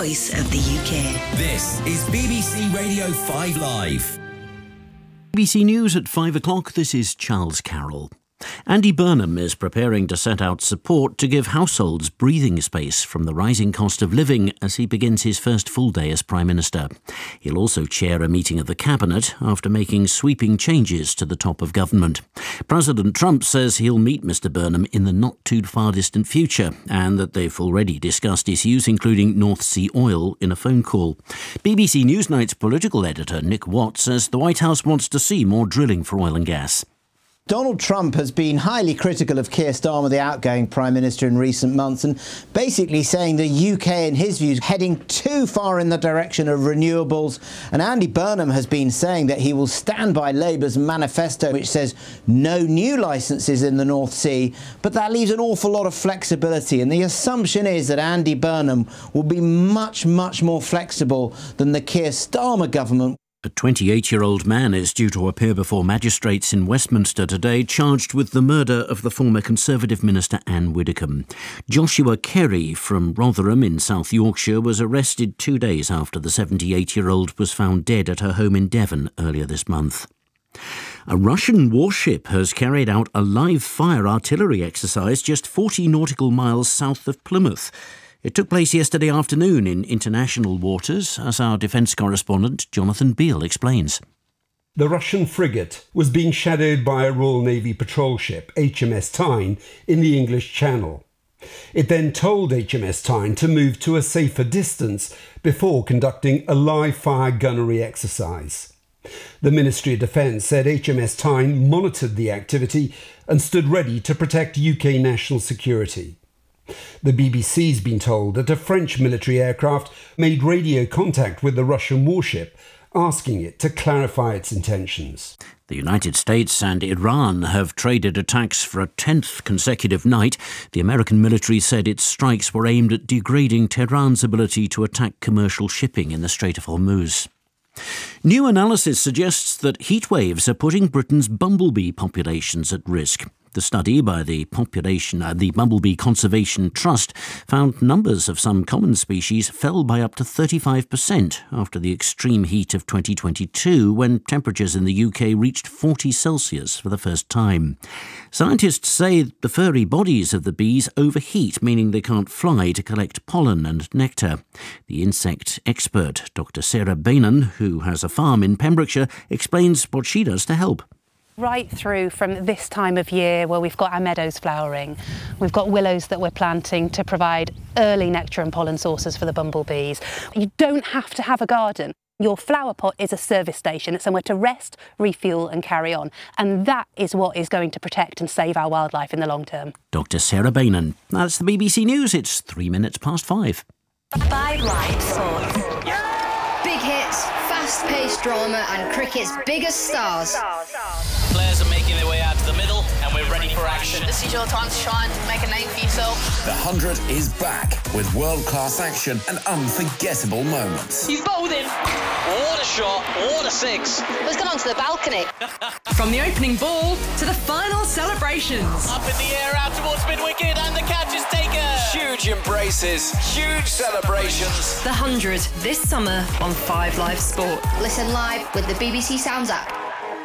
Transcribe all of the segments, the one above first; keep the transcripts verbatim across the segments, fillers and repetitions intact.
voice of the U K. This is B B C Radio five Live. B B C News at five o'clock, this is Charles Carroll. Andy Burnham is preparing to set out support to give households breathing space from the rising cost of living as he begins his first full day as Prime Minister. He'll also chair a meeting of the Cabinet after making sweeping changes to the top of government. President Trump says he'll meet Mr Burnham in the not too far distant future and that they've already discussed issues including North Sea oil in a phone call. B B C Newsnight's political editor Nick Watt says the White House wants to see more drilling for oil and gas. Donald Trump has been highly critical of Keir Starmer, the outgoing Prime Minister, in recent months, and basically saying the U K, in his view, is heading too far in the direction of renewables. And Andy Burnham has been saying that he will stand by Labour's manifesto, which says no new licences in the North Sea, but that leaves an awful lot of flexibility. And the assumption is that Andy Burnham will be much, much more flexible than the Keir Starmer government. A twenty-eight-year-old man is due to appear before magistrates in Westminster today, charged with the murder of the former Conservative Minister Anne Widdecombe. Joshua Kerry from Rotherham in South Yorkshire was arrested two days after the seventy-eight-year-old was found dead at her home in Devon earlier this month. A Russian warship has carried out a live-fire artillery exercise just forty nautical miles south of Plymouth. It took place yesterday afternoon in international waters, as our defence correspondent Jonathan Beale explains. The Russian frigate was being shadowed by a Royal Navy patrol ship, H M S Tyne, in the English Channel. It then told H M S Tyne to move to a safer distance before conducting a live-fire gunnery exercise. The Ministry of Defence said H M S Tyne monitored the activity and stood ready to protect U K national security. The B B C's been told that a French military aircraft made radio contact with the Russian warship, asking it to clarify its intentions. The United States and Iran have traded attacks for a tenth consecutive night. The American military said its strikes were aimed at degrading Tehran's ability to attack commercial shipping in the Strait of Hormuz. New analysis suggests that heat waves are putting Britain's bumblebee populations at risk. The study by the population, uh, the Bumblebee Conservation Trust found numbers of some common species fell by up to thirty-five percent after the extreme heat of twenty twenty-two, when temperatures in the U K reached forty Celsius for the first time. Scientists say the furry bodies of the bees overheat, meaning they can't fly to collect pollen and nectar. The insect expert, Doctor Sarah Bainan, who has a farm in Pembrokeshire, explains what she does to help. Right through from this time of year where we've got our meadows flowering, we've got willows that we're planting to provide early nectar and pollen sources for the bumblebees. You don't have to have a garden. Your flower pot is a service station. It's somewhere to rest, refuel and carry on. And that is what is going to protect and save our wildlife in the long term. Doctor Sarah Bainan. That's the B B C News. It's three minutes past five. Five Live Sports. Big hits, fast-paced drama and cricket's biggest stars. Players are making their way out to the middle and we're ready for action. This is your time to shine, make a name for yourself. The Hundred is back with world-class action and unforgettable moments. He's bowled in. What a shot, what a six. Let's go on to the balcony. From the opening ball to the final celebrations. Up in the air, out towards mid-wicket and the catch is taken. Huge embraces, huge celebrations. The Hundred, this summer on Five Live Sport. Listen live with the B B C Sounds app.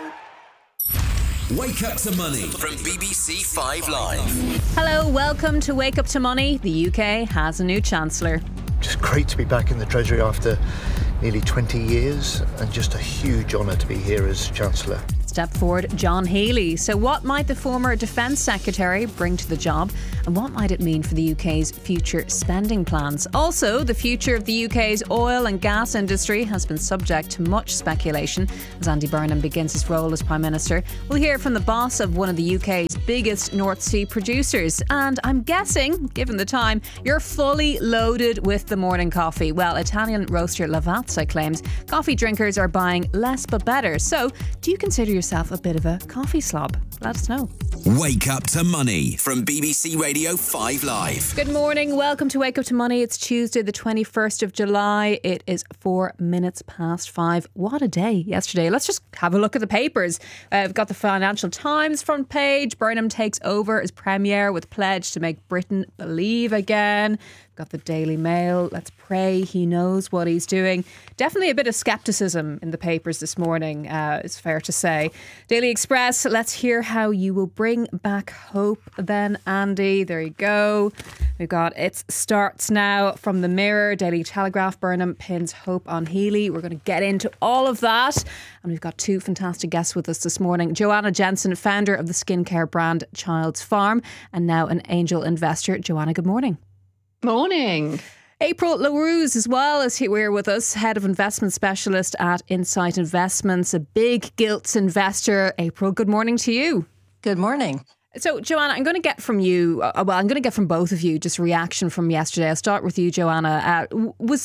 Wake Up to Money from B B C five Live. Hello, welcome to Wake Up to Money. The U K has a new Chancellor. Just great to be back in the Treasury after nearly twenty years, and just a huge honour to be here as Chancellor. Step forward, John Healey. So what might the former Defence Secretary bring to the job, and what might it mean for the U K's future spending plans? Also, the future of the U K's oil and gas industry has been subject to much speculation as Andy Burnham begins his role as Prime Minister. We'll hear from the boss of one of the U K's biggest North Sea producers, and I'm guessing, given the time, you're fully loaded with the morning coffee. Well, Italian roaster Lavazza claims coffee drinkers are buying less but better. So, do you consider yourself a bit of a coffee slob? Let us know. Wake Up to Money from B B C Radio five Live. Good morning. Welcome to Wake Up to Money. It's Tuesday, the twenty-first of July. It is four minutes past five. What a day yesterday. Let's just have a look at the papers. Uh, we've got the Financial Times front page. Burnham takes over as Premier with pledge to make Britain believe again. got the Daily Mail. Let's pray he knows what he's doing. Definitely a bit of scepticism in the papers this morning, uh, it's fair to say. Daily Express, let's hear how you will bring back hope then, Andy. There you go. We've got It Starts Now from the Mirror. Daily Telegraph, Burnham pins hope on Healy. We're going to get into all of that. And we've got two fantastic guests with us this morning. Joanna Jensen, founder of the skincare brand Child's Farm, and now an angel investor. Joanna, good morning. Morning. April LaRuse as well is here with us, head of investment specialist at Insight Investments, a big gilts investor. April, good morning to you. Good morning. So, Joanna, I'm going to get from you, uh, well, I'm going to get from both of you just reaction from yesterday. I'll start with you, Joanna. Uh, was